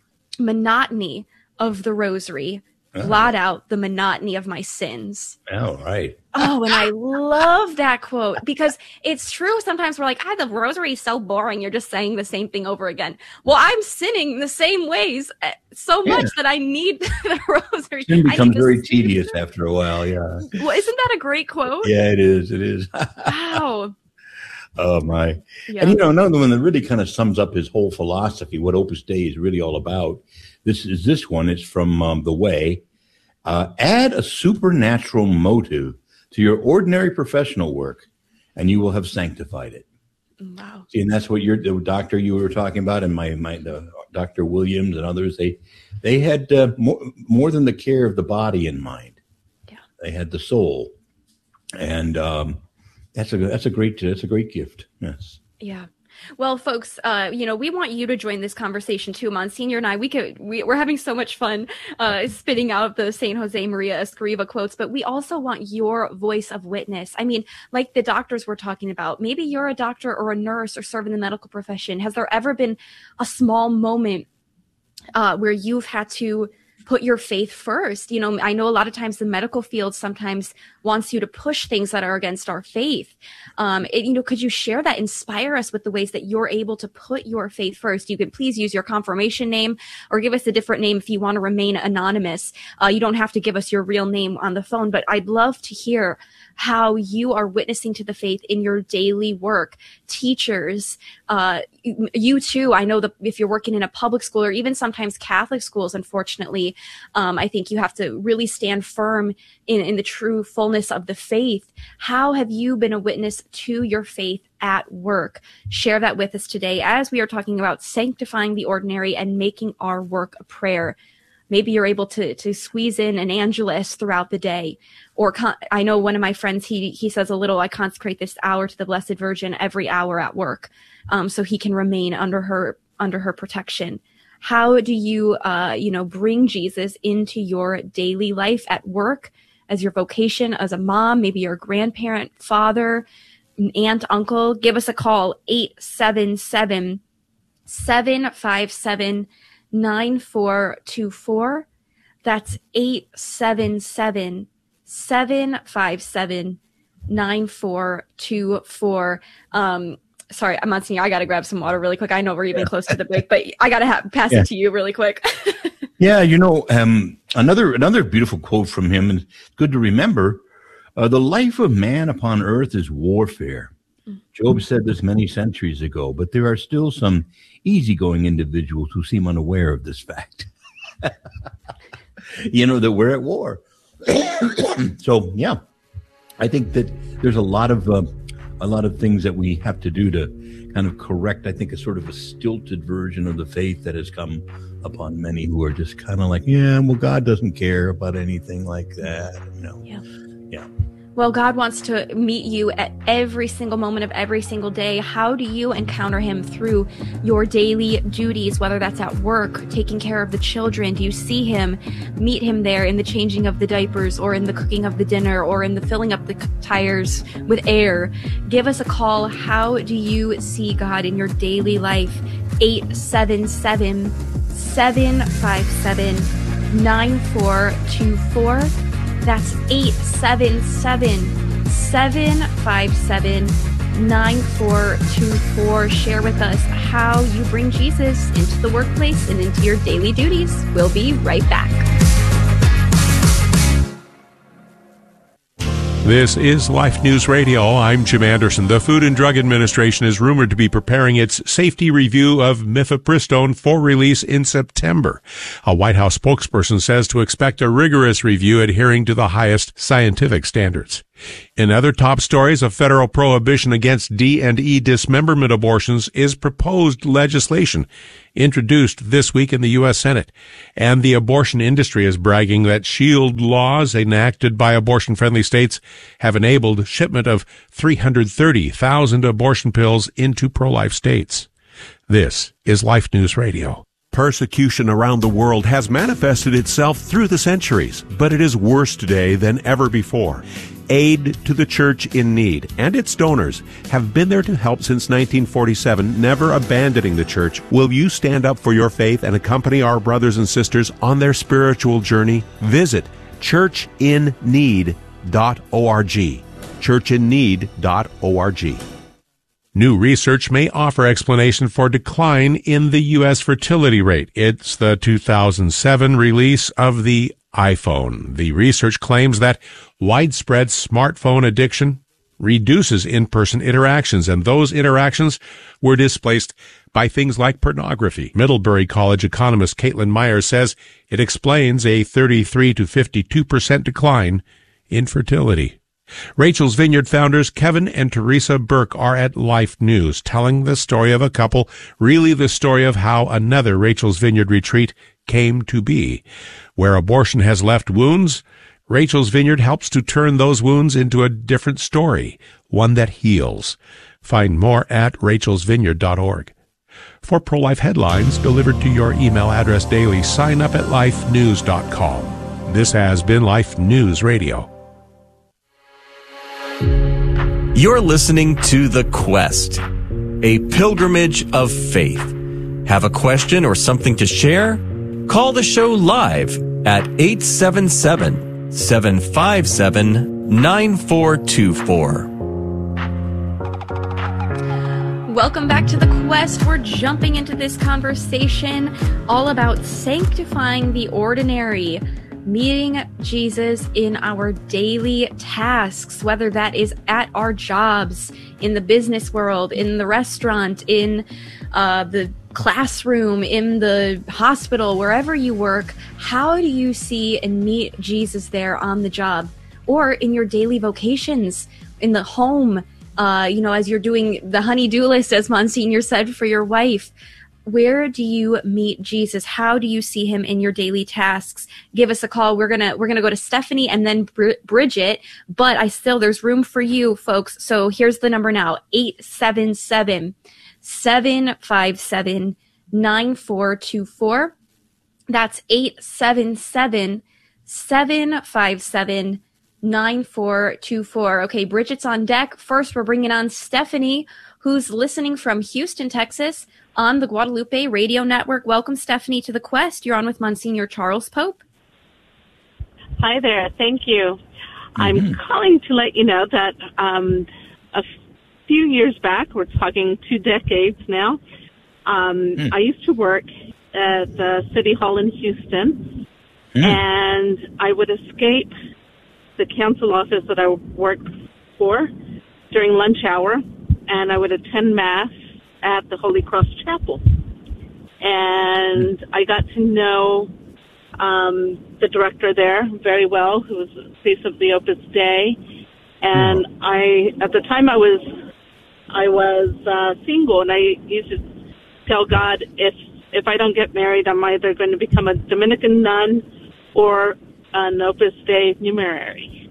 monotony of the rosary Uh-huh. blot out the monotony of my sins. All right. Oh, and I love that quote because it's true. Sometimes we're like, ah, the rosary is so boring. You're just saying the same thing over again. Well, I'm sinning the same ways uh, so Yeah. much that I need the rosary. Sin I becomes need to very sin. tedious after a while. Yeah. Well, isn't that a great quote? Yeah, it is. It is. Wow. Oh my. Yeah. And you know, another one that really kind of sums up his whole philosophy, what Opus Dei is really all about. This is this one. It's from um, The Way. Uh, add a supernatural motive to your ordinary professional work, and you will have sanctified it. Wow. See, and that's what your the doctor you were talking about, and my my the, Doctor Williams and others. They they had uh, more more than the care of the body in mind. Yeah. They had the soul, and um, that's a that's a great that's a great gift. Yes. Yeah. Well, folks, uh, you know, we want you to join this conversation too. Monsignor and I, we could, we, we're having so much fun uh, spitting out the Saint Jose Maria Escriva quotes, but we also want your voice of witness. I mean, like the doctors were talking about, maybe you're a doctor or a nurse or serve in the medical profession. Has there ever been a small moment uh, where you've had to put your faith first? You know, I know a lot of times the medical field sometimes wants you to push things that are against our faith. Um, it, you know, could you share that, inspire us with the ways that you're able to put your faith first? You can please use your confirmation name or give us a different name if you want to remain anonymous. Uh, you don't have to give us your real name on the phone, but I'd love to hear how you are witnessing to the faith in your daily work. Teachers, uh, you too, I know that if you're working in a public school or even sometimes Catholic schools, unfortunately, um, I think you have to really stand firm in, in the true fullness of the faith. How have you been a witness to your faith at work? Share that with us today as we are talking about sanctifying the ordinary and making our work a prayer. Maybe you're able to to squeeze in an Angelus throughout the day. Or con- I know one of my friends, he he says a little, I consecrate this hour to the Blessed Virgin every hour at work, um, so he can remain under her under her protection. How do you, uh, you know, bring Jesus into your daily life at work, as your vocation, as a mom, maybe you're a grandparent, father, aunt, uncle? Give us a call, eight seven seven, seven five seven, nine four two four. That's eight seven seven, seven five seven, nine four two four. Um, sorry, Monsignor, I got to grab some water really quick. I know we're even yeah. close to the break, but I got to ha- pass yeah. it to you really quick. Yeah, you know, um, another another beautiful quote from him, and good to remember, uh, the life of man upon earth is warfare. Mm-hmm. Job said this many centuries ago, but there are still some easygoing individuals who seem unaware of this fact. You know, that we're at war. So, yeah, I think that there's a lot of uh, a lot of things that we have to do to kind of correct, I think, a sort of a stilted version of the faith that has come upon many who are just kind of like, yeah, well, God doesn't care about anything like that. You know? Yeah. Yeah. Well, God wants to meet you at every single moment of every single day. How do you encounter him through your daily duties, whether that's at work, taking care of the children? Do you see him, meet him there in the changing of the diapers or in the cooking of the dinner or in the filling up the tires with air? Give us a call. How do you see God in your daily life? eight seven seven, seven five seven, nine four two four. That's eight seven seven, seven five seven, nine four two four. Share with us how you bring Jesus into the workplace and into your daily duties. We'll be right back. This is Life News Radio. I'm Jim Anderson. The Food and Drug Administration is rumored to be preparing its safety review of mifepristone for release in September. A White House spokesperson says to expect a rigorous review adhering to the highest scientific standards. In other top stories, a federal prohibition against D and E dismemberment abortions is proposed legislation introduced this week in the U S Senate. And the abortion industry is bragging that shield laws enacted by abortion-friendly states have enabled shipment of three hundred thirty thousand abortion pills into pro-life states. This is Life News Radio. Persecution around the world has manifested itself through the centuries, but it is worse today than ever before. Aid to the Church in Need and its donors have been there to help since nineteen forty-seven, never abandoning the church. Will you stand up for your faith and accompany our brothers and sisters on their spiritual journey? Visit church in need dot org. church in need dot org. New research may offer explanation for decline in the U S fertility rate. It's the two thousand seven release of the iPhone. The research claims that widespread smartphone addiction reduces in-person interactions, and those interactions were displaced by things like pornography. Middlebury College economist Caitlin Myers says it explains a thirty-three to fifty-two percent decline in fertility. Rachel's Vineyard founders Kevin and Teresa Burke are at Life News, telling the story of a couple, really the story of how another Rachel's Vineyard retreat came to be. Where abortion has left wounds, Rachel's Vineyard helps to turn those wounds into a different story, one that heals. Find more at rachels vineyard dot org. For pro-life headlines delivered to your email address daily, sign up at life news dot com. This has been Life News Radio. You're listening to The Quest, a pilgrimage of faith. Have a question or something to share? Call the show live at eight seven seven, seven five seven, nine four two four. Welcome back to The Quest. We're jumping into this conversation all about sanctifying the ordinary, meeting Jesus in our daily tasks, whether that is at our jobs, in the business world, in the restaurant, in uh, the classroom, in the hospital, wherever you work. How do you see and meet Jesus there on the job, or in your daily vocations, in the home, uh, you know, as you're doing the honey-do list, as Monsignor said, for your wife? Where do you meet Jesus? How do you see him in your daily tasks? Give us a call. We're gonna we're gonna go to Stephanie and then Br- Bridget, but I still there's room for you folks. So here's the number now: eight seven seven, seven five seven, nine four two four. That's eight seven seven, seven five seven, nine four two four. Okay, Bridget's on deck. First, we're bringing on Stephanie, who's listening from Houston, Texas, on the Guadalupe Radio Network. Welcome, Stephanie, to The Quest. You're on with Monsignor Charles Pope. Hi there. Thank you. Mm-hmm. I'm calling to let you know that um, a few years back, we're talking two decades now, um, mm. I used to work at the City Hall in Houston, mm. and I would escape the council office that I worked for during lunch hour, and I would attend Mass at the Holy Cross Chapel. And I got to know um, the director there very well, who was the priest of the Opus Dei. And I, at the time I was, I was uh, single, and I used to tell God, if if I don't get married, I'm either going to become a Dominican nun or an Opus Dei numerary.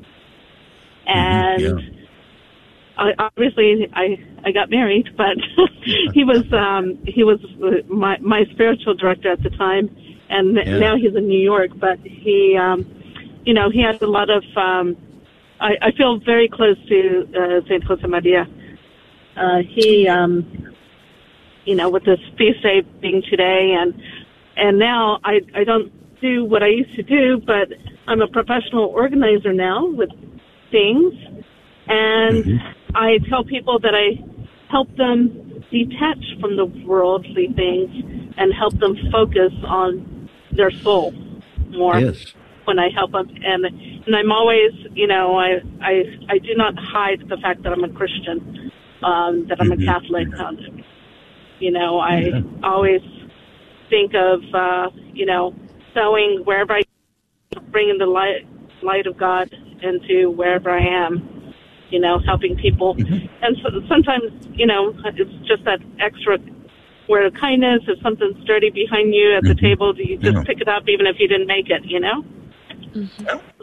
And yeah. I, obviously, I I got married, but he was um, he was my my spiritual director at the time, and yeah. now he's in New York. But he, um, you know, he has a lot of. Um, I, I feel very close to uh, Saint Jose Maria. Uh, he, um, you know, with this feast day being today, and and now I I don't do what I used to do, but I'm a professional organizer now with things, and. Mm-hmm. I tell people that I help them detach from the worldly things and help them focus on their soul more yes. when I help them. And and I'm always, you know, I, I, I do not hide the fact that I'm a Christian, um, that I'm Mm-hmm. a Catholic. Um, you know, I yeah. always think of, uh, you know, sowing wherever I bringing the light, light of God into wherever I am, you know, helping people. Mm-hmm. And so sometimes, you know, it's just that extra word of kindness. If something's dirty behind you at the mm-hmm. table, do you just yeah. pick it up even if you didn't make it, you know? Mm-hmm.